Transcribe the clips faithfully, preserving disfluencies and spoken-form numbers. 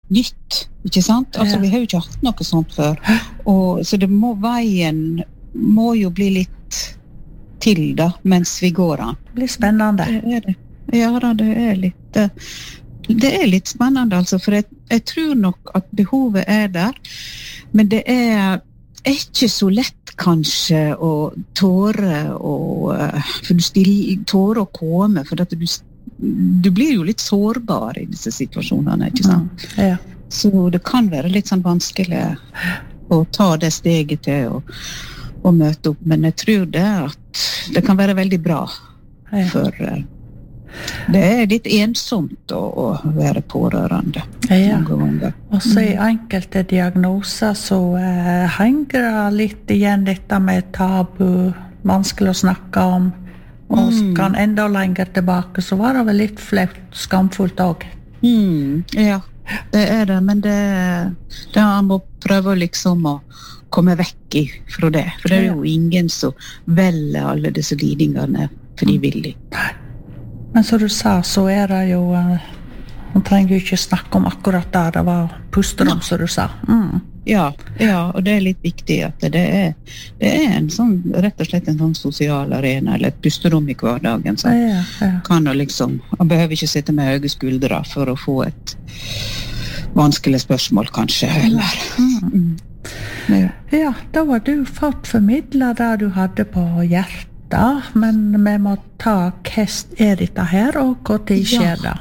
nytt, ikke sant? Altså, Ja. vi har jo ikke hatt noe sånt før. Og, så det må, veien må jo bli litt til da, mens vi går an. Det blir spennende. Det er det. Ja da, det er litt, eh, det er litt spennende, altså, for jeg, jeg tror nok at behovet er der, men det er, er ikke så lett kanskje å tåre å, eh, for du stille, tåre å komme, for at du, du blir jo litt sårbar i disse situasjonene, ikke sant? Mm, ja. Så det kan være litt sånn vanskelig å ta det steget til å, å møte opp, men jeg tror det at det kan være veldig bra Ja. for eh, det er litt ensomt å, å være pårørende Ja. mange ganger. Og så i enkelte diagnoser så eh, henger det litt igjen dette med tabu, vanskelig å snakke om, og Mm. kan enda lenger tilbake, så var det vel litt flaut, skamfullt også. Mm, ja, det er det, men det, det man må prøve liksom å komme vekk i fra det, for det er jo ingen som velger alle disse lidingene frivillig. Men som du sa, så er det jo, eh, man trenger jo ikke snakke om akkurat det, det var pusterom, som du sa. Mm. Ja, ja, og det er litt viktig at det er, det er en sånn, rett og slett en sånn sosial arena, eller et pusterom i hverdagen, så Ja, ja. kan jo liksom, man behøver ikke sitte med høye skuldre for å få et vanskelig spørsmål, kanskje, heller. Mm. Ja. Ja, da var du fått formidlet det du hadde på hjertet, men vi må ta hva er dette her, og hva tid skjer det?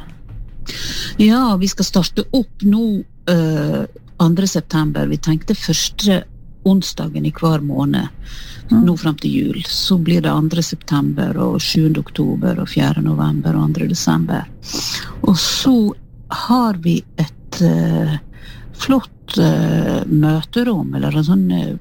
Ja, vi skal starte opp nå uh, andre september. Vi tenkte første onsdagen i hver måned, Mm. nå frem til jul. Så blir det andre september, og sjuende oktober, og fjerde november, og andre desember. Og så har vi et uh, flott uh, møterom, eller en sånn uh,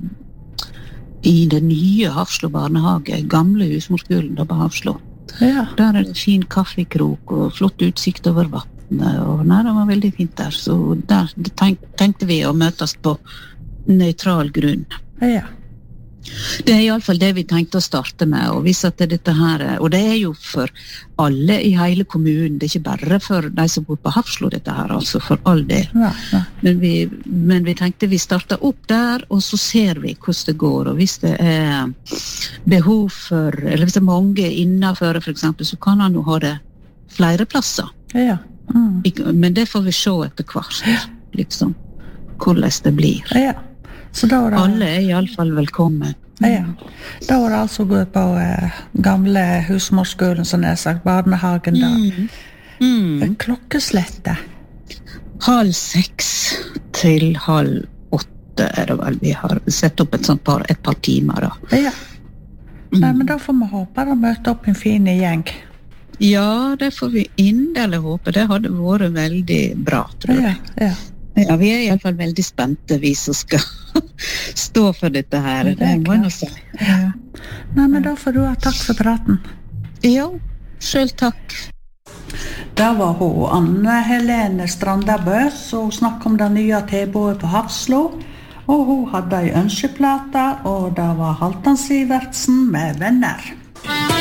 i det nye Hafslo barnehage, gamle husmorskolen da på Hafslo. Ja, Der er det fin kaffekrok og flott utsikt over vattnet, og nei, det var veldig fint der. Så der tenk, tenkte vi å møtes på nøytral grunn. ja, Det er i alle fall det vi tenkte å starte med, og hvis at dette her, og det er jo for alle i hele kommunen, det er ikke bare for de som bor på Hafslo dette her, altså for all det. ja, ja. Men vi, men vi tenkte vi starter opp der, og så ser vi hvordan det går, og hvis det er behov for, eller hvis det er mange innenfor for eksempel, så kan han jo ha det flere plasser. ja. Mm. Ik- Men det får vi se etter hvert, liksom, hvordan det blir. Ja, så da var det... Alle er i alle fall velkommen. Ja, da var det altså gå på eh, gamle husmorskolen, som jeg har sagt, barnehagen da. Mm. Mm. Klokkeslette. Halv seks til halv åtte er det vel vi har sett opp et sånt par, et par timer da. Ja. Nei, men da får vi håpe å møte opp en fin gjeng. Ja, det får vi inderlig håpe. Det hadde vært veldig bra, tror Ja, jeg. ja. Ja, vi er i alle fall veldig spente, vi som skal stå for dette her. Ja, det er Det må jeg nå klart. si. Ja. Nei, men da får du ha takk for praten. Ja, selv takk. Da var hun Anne Helene Strandabø, som snakket om det nye tilbudet på Hafslo. Og hun hadde en ønskeplate, og det var Halvdan Sivertsen med Venner.